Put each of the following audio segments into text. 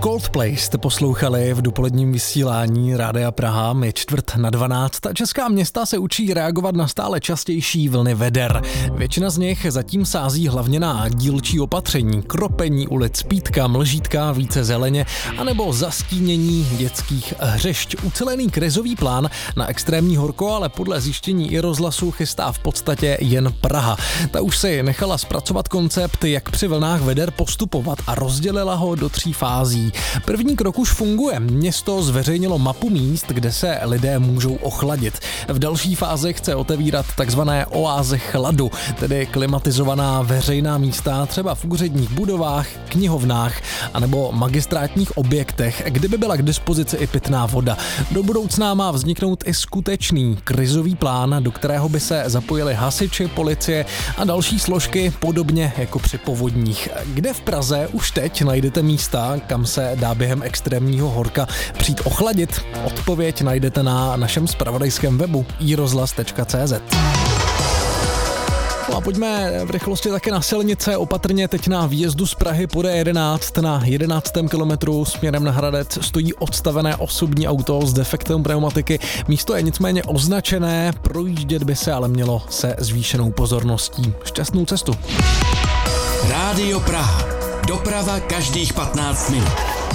Coldplay jste poslouchali v dopoledním vysílání Rádia Praha, je 11:45 a česká města se učí reagovat na stále častější vlny veder. Většina z nich zatím sází hlavně na dílčí opatření, kropení ulic, pítka, mlžítka, více zeleně, anebo zastínění dětských hřešť. Ucelený krizový plán na extrémní horko, ale podle zjištění i rozhlasu chystá v podstatě jen Praha. Ta už si nechala zpracovat koncept, jak při vlnách veder postupovat a rozdělila ho do 3 fází. První krok už funguje. Město zveřejnilo mapu míst, kde se lidé můžou ochladit. V další fázi chce otevírat takzvané oázy chladu, tedy klimatizovaná veřejná místa, třeba v úředních budovách, knihovnách anebo magistrátních objektech, kde by byla k dispozici i pitná voda. Do budoucna má vzniknout i skutečný krizový plán, do kterého by se zapojili hasiči, policie a další složky, podobně jako při povodních. Kde v Praze už teď najdete místa, kam se dá během extrémního horka přijít ochladit? Odpověď najdete na našem zpravodajském webu iRozhlas.cz. No a pojďme v rychlosti také na silnice, opatrně teď na výjezdu z Prahy po D11 na 11. kilometru směrem na Hradec stojí odstavené osobní auto s defektem pneumatiky. Místo je nicméně označené, projíždět by se ale mělo se zvýšenou pozorností. Šťastnou cestu. Rádio Praha. Doprava každých 15 minut.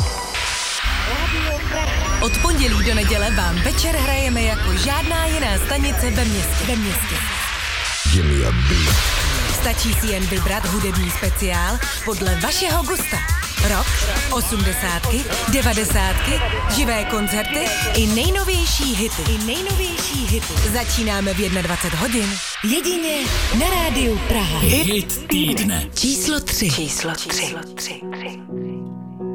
Od pondělí do neděle vám večer hrajeme jako žádná jiná stanice ve městě. Stačí si jen vybrat hudební speciál podle vašeho gusta. Rock, 80, 90, živé koncerty i nejnovější hity. Začínáme v 21 hodin. Jedině na Rádiu Praha. Hit týdne. Číslo 3.